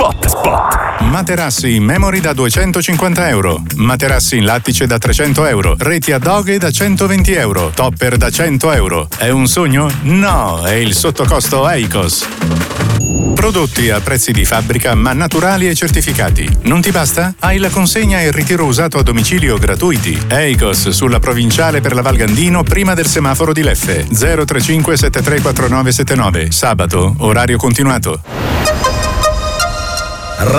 Materassi in memory da €250. Materassi in lattice da €300. Reti a doghe da €120. Topper da €100. È un sogno? No, è il sottocosto Eikos. Prodotti a prezzi di fabbrica ma naturali e certificati. Non ti basta? Hai la consegna e il ritiro usato a domicilio gratuiti. Eikos sulla provinciale per la Val Gandino prima del semaforo di Leffe. 035 734979. Sabato, orario continuato.